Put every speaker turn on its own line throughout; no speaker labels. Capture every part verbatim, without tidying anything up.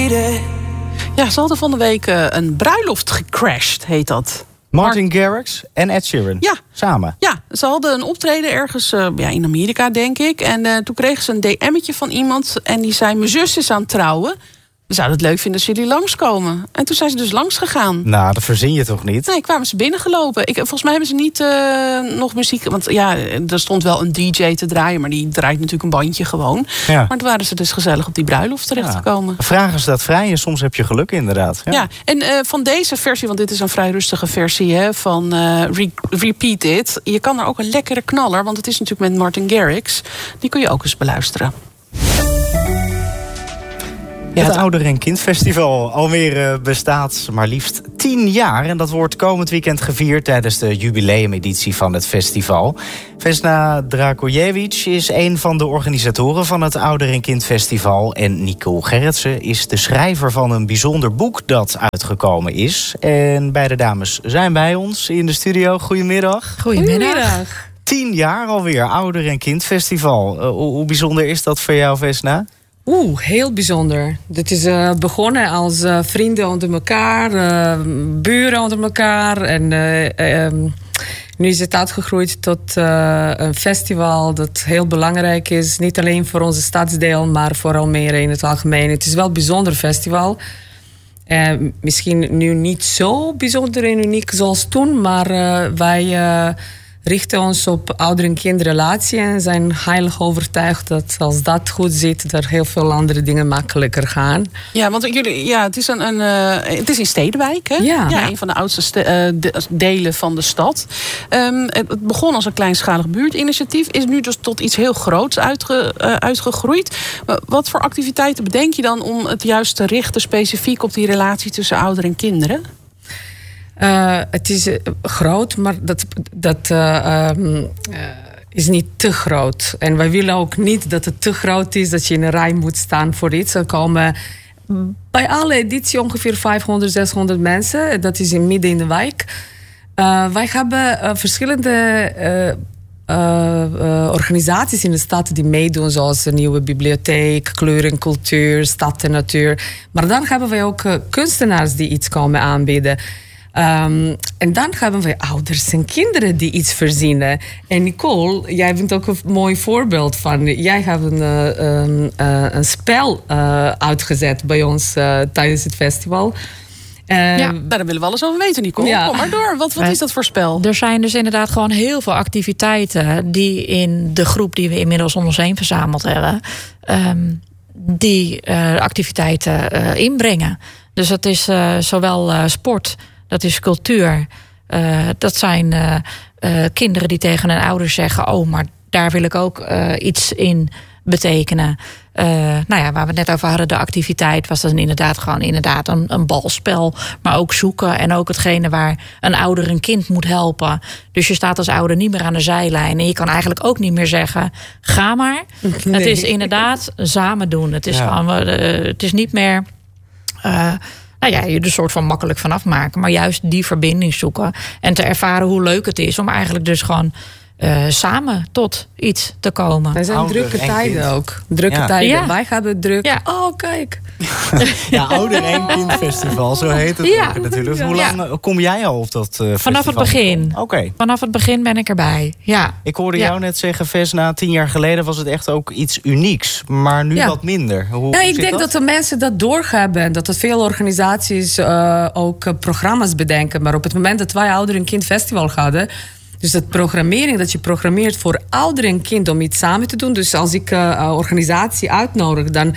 it.
Ja, ze hadden van de week uh, een bruiloft gecrashed, heet dat.
Martin Mar- Garrix en Ed Sheeran.
Ja.
Samen.
Ja, ze hadden een optreden ergens uh, ja, in Amerika, denk ik. En uh, toen kregen ze een D M'tje van iemand. En die zei, mijn zus is aan het trouwen. We zouden het leuk vinden als jullie langskomen. En toen zijn ze dus langs gegaan.
Nou, dat verzin je toch niet?
Nee, kwamen ze binnengelopen. Ik, volgens mij hebben ze niet uh, nog muziek. Want ja, er stond wel een D J te draaien. Maar die draait natuurlijk een bandje gewoon. Ja. Maar toen waren ze dus gezellig op die bruiloft terechtgekomen.
Ja. Vragen ze dat vrij en soms heb je geluk inderdaad. Ja,
ja en uh, van deze versie, want dit is een vrij rustige versie hè, van uh, Re- Repeat It. Je kan er ook een lekkere knaller, want het is natuurlijk met Martin Garrix. Die kun je ook eens beluisteren.
Ja, het Ouder en Kindfestival Almere bestaat maar liefst tien jaar. En dat wordt komend weekend gevierd tijdens de jubileumeditie van het festival. Vesna Dragojevic is een van de organisatoren van het Ouder en Kindfestival. En Nicole Gerritsen is de schrijver van een bijzonder boek dat uitgekomen is. En beide dames zijn bij ons in de studio. Goedemiddag.
Goedemiddag.
Tien jaar alweer, Ouder en Kindfestival. Uh, hoe, hoe bijzonder is dat voor jou, Vesna?
Oeh, heel bijzonder. Dit is uh, begonnen als uh, vrienden onder elkaar, uh, buren onder elkaar. En uh, um, nu is het uitgegroeid tot uh, een festival dat heel belangrijk is. Niet alleen voor onze stadsdeel, maar voor Almere in het algemeen. Het is wel een bijzonder festival. Uh, misschien nu niet zo bijzonder en uniek zoals toen, maar uh, wij... Uh, richten ons op ouder- en kindrelatie en zijn heilig overtuigd dat als dat goed zit, er heel veel andere dingen makkelijker gaan.
Ja, want jullie, ja, het is een, een uh, het is in Stedenwijk, hè?
Ja.
ja, een van de oudste ste- uh, de, delen van de stad. Um, het begon als een kleinschalig buurtinitiatief, is nu dus tot iets heel groots uitge, uh, uitgegroeid. Uh, wat voor activiteiten bedenk je dan om het juist te richten specifiek op die relatie tussen ouder en kinderen?
Uh, het is uh, groot, maar dat, dat uh, um, uh, is niet te groot. En wij willen ook niet dat het te groot is, dat je in een rij moet staan voor iets. Er komen bij alle editie ongeveer vijfhonderd, zeshonderd mensen. Dat is in midden in de wijk. Uh, wij hebben uh, verschillende uh, uh, uh, organisaties in de stad die meedoen, zoals de nieuwe bibliotheek, kleur en cultuur, stad en natuur. Maar dan hebben wij ook uh, kunstenaars die iets komen aanbieden. Um, en dan hebben we ouders en kinderen die iets verzinnen. En Nicole, jij bent ook een mooi voorbeeld van. Jij hebt een, uh, um, uh, een spel uh, uitgezet bij ons uh, tijdens het festival.
Uh, ja, daar willen we alles over weten, Nicole. Ja. Kom maar door. Wat, wat is dat voor spel?
Er zijn dus inderdaad gewoon heel veel activiteiten die in de groep die we inmiddels om ons heen verzameld hebben, um, die uh, activiteiten uh, inbrengen. Dus dat is uh, zowel uh, sport. Dat is cultuur. Uh, dat zijn uh, uh, kinderen die tegen hun ouders zeggen, oh, maar daar wil ik ook uh, iets in betekenen. Uh, nou ja, waar we het net over hadden, de activiteit was dan inderdaad gewoon inderdaad een, een balspel. Maar ook zoeken en ook hetgene waar een ouder een kind moet helpen. Dus je staat als ouder niet meer aan de zijlijn. En je kan eigenlijk ook niet meer zeggen, ga maar. Nee. Het is inderdaad samen doen. Het is, ja. gewoon, uh, het is niet meer... Uh, Nou ja, je er een soort van makkelijk vanaf maken. Maar juist die verbinding zoeken. En te ervaren hoe leuk het is om eigenlijk dus gewoon uh, samen tot iets te komen.
Er zijn ouder drukke tijden kind. ook. Drukke ja. tijden. Ja. Wij hebben druk. Ja. Oh, kijk.
Ja, Ouder en Kindfestival, zo heet het ja. ook natuurlijk. Ja. Hoe lang ja. kom jij al op dat uh, festival?
Vanaf het begin.
Oké. Okay.
Vanaf het begin ben ik erbij. Ja.
Ik hoorde
ja.
jou net zeggen, Vesna, tien jaar geleden was het echt ook iets unieks. Maar nu ja. wat minder. Hoe,
ja,
hoe
ik denk dat? dat de mensen dat doorhebben. En dat er veel organisaties uh, ook uh, programma's bedenken. Maar op het moment dat wij Ouder en Kindfestival hadden, dus dat programmering, dat je programmeert voor ouder en kind om iets samen te doen. Dus als ik een uh, organisatie uitnodig, dan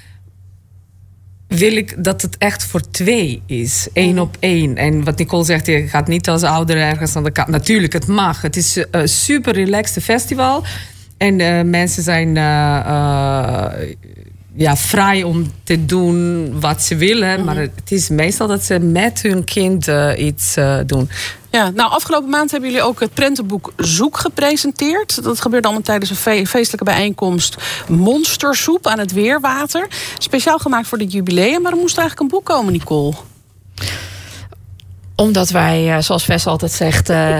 wil ik dat het echt voor twee is. Één op één. En wat Nicole zegt, je gaat niet als ouder ergens aan de kant. Natuurlijk, het mag. Het is een super relaxed festival. En uh, mensen zijn uh, uh, ja, vrij om te doen wat ze willen. Mm-hmm. Maar het is meestal dat ze met hun kind uh, iets uh, doen.
Ja, nou, afgelopen maand hebben jullie ook het prentenboek Zoek gepresenteerd. Dat gebeurde allemaal tijdens een fe- feestelijke bijeenkomst Monstersoep aan het Weerwater. Speciaal gemaakt voor dit jubileum. Maar er moest eigenlijk een boek komen, Nicole.
Omdat wij, zoals Ves altijd zegt, uh,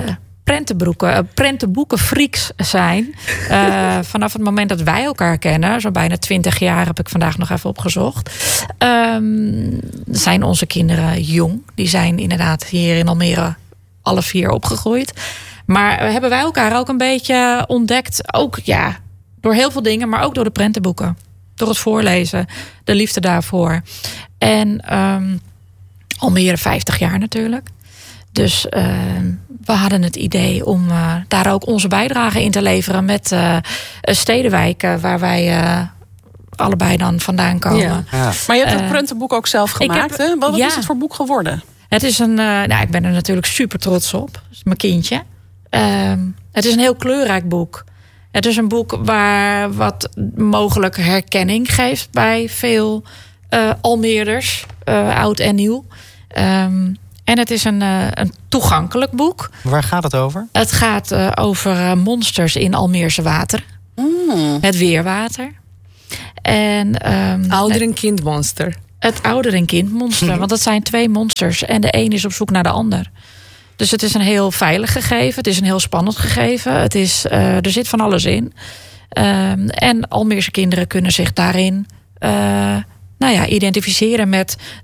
prentenboeken, prentenboeken freaks zijn. Uh, vanaf het moment dat wij elkaar kennen, zo bijna twintig jaar heb ik vandaag nog even opgezocht. Um, zijn onze kinderen jong. Die zijn inderdaad hier in Almere alle vier opgegroeid. Maar hebben wij elkaar ook een beetje ontdekt. Ook ja, door heel veel dingen, maar ook door de prentenboeken. Door het voorlezen, de liefde daarvoor. En um, Almere vijftig jaar natuurlijk. Dus uh, we hadden het idee om uh, daar ook onze bijdrage in te leveren met uh, Stedenwijk, uh, waar wij uh, allebei dan vandaan komen.
Ja. Ja. Maar je hebt het uh, prentenboek ook zelf gemaakt, heb, hè? Wat ja. is het voor boek geworden?
Het is een, uh, nou, ik ben er natuurlijk super trots op. Dat is mijn kindje. Uh, het is een heel kleurrijk boek. Het is een boek waar wat mogelijk herkenning geeft bij veel uh, Almeerders, uh, oud en nieuw. Um, En het is een, uh, een toegankelijk boek.
Waar gaat het over?
Het gaat uh, over uh, monsters in Almeerse water.
Mm.
Het weerwater. En, um,
ouder- en kindmonster.
Het ouder- en kindmonster. Want dat zijn twee monsters. En de een is op zoek naar de ander. Dus het is een heel veilig gegeven. Het is een heel spannend gegeven. Het is, uh, er zit van alles in. Um, en Almeerse kinderen kunnen zich daarin Uh, nou ja, identificeren met